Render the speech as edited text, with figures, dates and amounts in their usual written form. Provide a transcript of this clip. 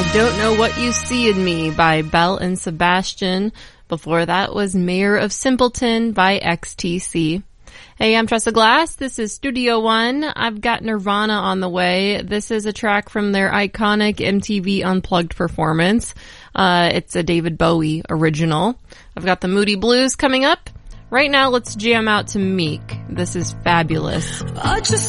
Don't Know What You See in Me by Belle and Sebastian. Before that was Mayor of Simpleton by XTC. Hey, I'm Tressa Glass. This is Studio One. I've got Nirvana on the way. This is a track from their iconic MTV Unplugged performance. It's a David Bowie original. I've got the Moody Blues coming up. Right now, let's jam out to Meek. This is Fabulous.